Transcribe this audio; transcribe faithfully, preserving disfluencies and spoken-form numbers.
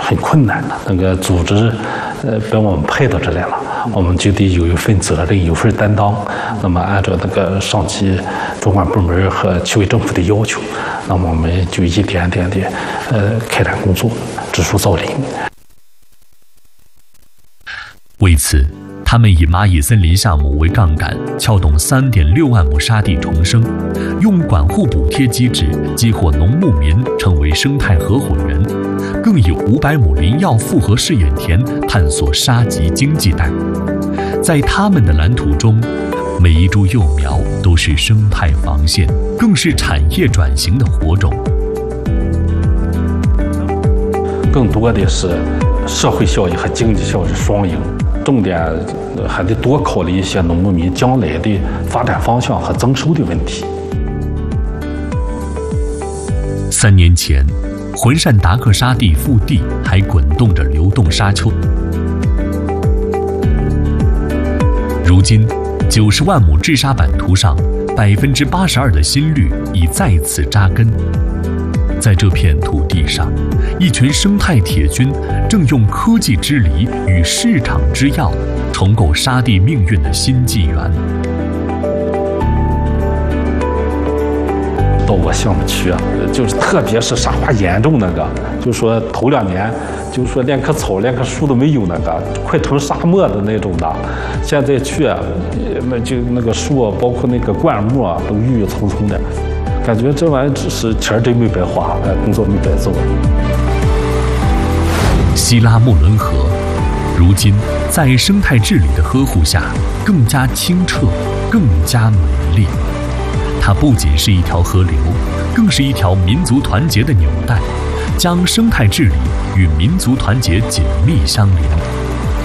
很困难的。那个组织，呃，把我们派到这来了，我们就得有一份责任，有份担当。那么按照那个上级主管部门和区委政府的要求，那么我们就一点点的呃开展工作，植树造林。 为此，他们以蚂蚁森林项目为杠杆，撬动三点六万亩沙地重生，用管护补贴机制激活农牧民成为生态合伙人，更以五百亩林药复合试验田探索沙棘经济带。在他们的蓝图中，每一株幼苗都是生态防线，更是产业转型的火种。 更多的是社会效益和经济效益双赢。重点还得多考虑一些农牧民将来的发展方向和增收的问题。 三年前，浑善达克沙地腹地还滚动着流动沙丘。如今，九十万亩治沙版图上，百分之八十二的新绿已在此扎根。在这片土地上，一群生态铁军正用科技之梨与市场之药，重构沙地命运的新纪元。 到我项目去啊，就是特别是沙化严重那个，就说头两年，就说连棵草、连棵树都没有，那个快成沙漠的那种的。现在去，那就那个树，包括那个灌木啊，都郁郁葱葱的。感觉这玩意只是钱真没白花，工作没白做。 西拉木伦河，如今在生态治理的呵护下，更加清澈，更加美丽。它不仅是一条河流，更是一条民族团结的纽带，将生态治理与民族团结紧密相连。